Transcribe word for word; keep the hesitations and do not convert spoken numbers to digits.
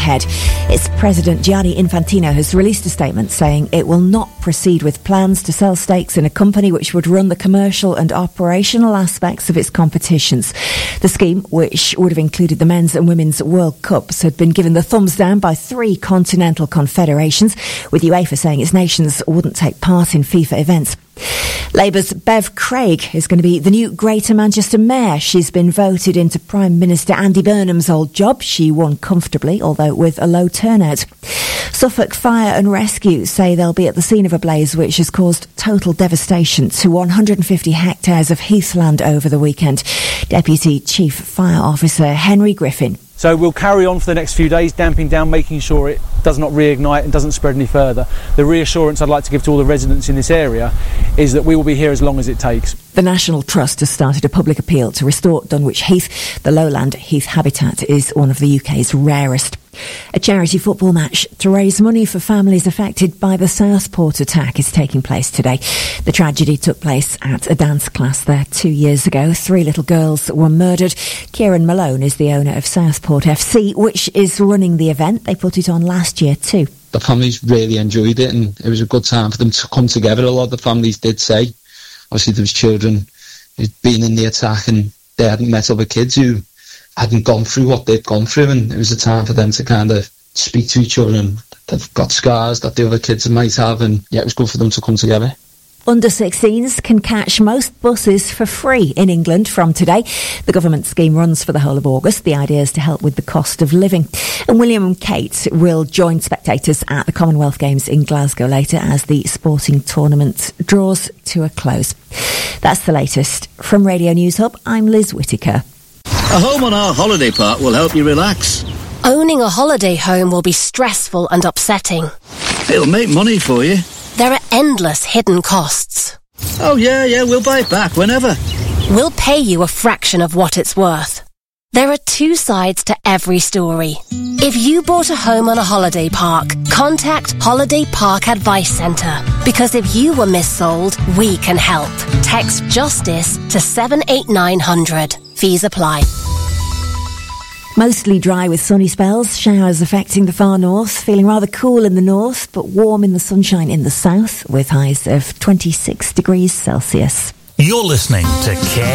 ahead. Its President Gianni Infantino has released a statement saying it will not proceed with plans to sell stakes in a company which would run the commercial and operational aspects of its competitions. The scheme, which would have included the men's and women's World Cups, had been given the thumbs down by three continental confederations, with UEFA saying its nations wouldn't take part in FIFA events. Labour's Bev Craig is going to be the new Greater Manchester Mayor. She's been voted into Prime Minister Andy Burnham's old job. She won comfortably, although with a low turnout. Suffolk Fire and Rescue say they'll be at the scene of a blaze which has caused total devastation to one hundred fifty hectares of heathland over the weekend. Deputy Chief Fire Officer Henry Griffin. So we'll carry on for the next few days, damping down, making sure it does not reignite and doesn't spread any further. The reassurance I'd like to give to all the residents in this area is that we will be here as long as it takes. The National Trust has started a public appeal to restore Dunwich Heath. The lowland heath habitat is one of the U K's rarest. A charity football match to raise money for families affected by the Southport attack is taking place today. The tragedy took place at a dance class there two years ago. Three little girls were murdered. Kieran Malone is the owner of Southport F C, which is running the event. They put it on last year too. The families really enjoyed it, and it was a good time for them to come together. A lot of the families did say, obviously there was children who'd been in the attack and they hadn't met other kids who hadn't gone through what they'd gone through, and it was a time for them to kind of speak to each other, and they've got scars that the other kids might have, and yeah, it was good for them to come together. Under sixteens can catch most buses for free in England from today. The government scheme runs for the whole of August. The idea is to help with the cost of living. And William and Kate will join spectators at the Commonwealth Games in Glasgow later as the sporting tournament draws to a close. That's the latest. From Radio News Hub, I'm Liz Whittaker. A home on our holiday park will help you relax. Owning a holiday home will be stressful and upsetting. It'll make money for you. There are endless hidden costs. Oh yeah, yeah, we'll buy it back whenever. We'll pay you a fraction of what it's worth. There are two sides to every story. If you bought a home on a holiday park, contact Holiday Park Advice Centre. Because if you were missold, we can help. Text JUSTICE to seven eight nine hundred. Fees apply. Mostly dry with sunny spells, showers affecting the far north, feeling rather cool in the north, but warm in the sunshine in the south, with highs of twenty-six degrees Celsius. You're listening to Care